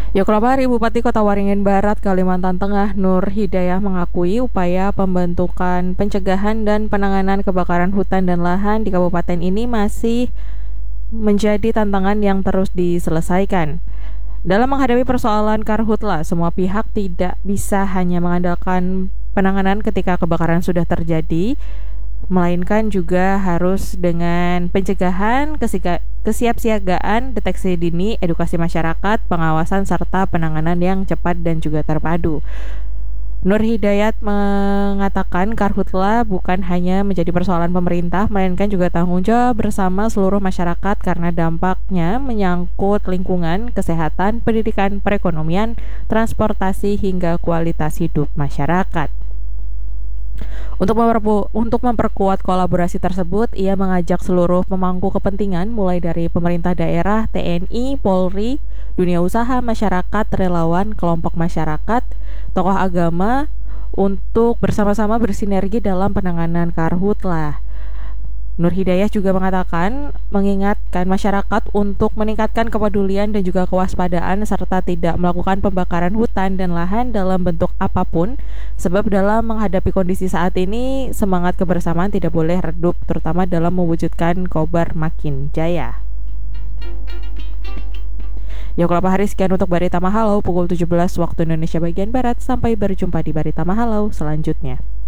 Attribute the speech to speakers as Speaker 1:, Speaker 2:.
Speaker 1: Yoklabari, Bupati Kota Waringin Barat, Kalimantan Tengah, Nur Hidayah mengakui upaya pembentukan pencegahan dan penanganan kebakaran hutan dan lahan di kabupaten ini masih menjadi tantangan yang terus diselesaikan. Dalam menghadapi persoalan karhutla, semua pihak tidak bisa hanya mengandalkan penanganan ketika kebakaran sudah terjadi, melainkan juga harus dengan pencegahan, kesiapsiagaan, deteksi dini, edukasi masyarakat, pengawasan serta penanganan yang cepat dan juga terpadu. Nur Hidayat mengatakan karhutla bukan hanya menjadi persoalan pemerintah, melainkan juga tanggung jawab bersama seluruh masyarakat karena dampaknya menyangkut lingkungan, kesehatan, pendidikan, perekonomian, transportasi hingga kualitas hidup masyarakat. Untuk memperkuat kolaborasi tersebut, ia mengajak seluruh pemangku kepentingan mulai dari pemerintah daerah, TNI, Polri, dunia usaha, masyarakat, relawan, kelompok masyarakat, tokoh agama untuk bersama-sama bersinergi dalam penanganan karhutlah. Nur Hidayah juga mengingatkan masyarakat untuk meningkatkan kepedulian dan juga kewaspadaan serta tidak melakukan pembakaran hutan dan lahan dalam bentuk apapun, sebab dalam menghadapi kondisi saat ini semangat kebersamaan tidak boleh redup, terutama dalam mewujudkan Kobar Makin Jaya. Yoklapa hari sekian untuk Barita Mahalau pukul 17 waktu Indonesia bagian Barat. Sampai berjumpa di Barita Mahalau selanjutnya.